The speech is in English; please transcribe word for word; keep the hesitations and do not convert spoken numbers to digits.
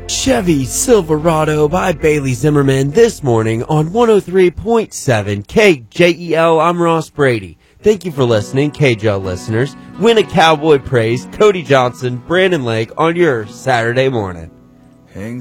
Chevy Silverado by Bailey Zimmerman this morning on one oh three point seven K J E L. I'm Ross Brady. Thank you for listening, K J L listeners. Win a Cowboy Praise, Cody Johnson, Brandon Lake on your Saturday morning. Hangs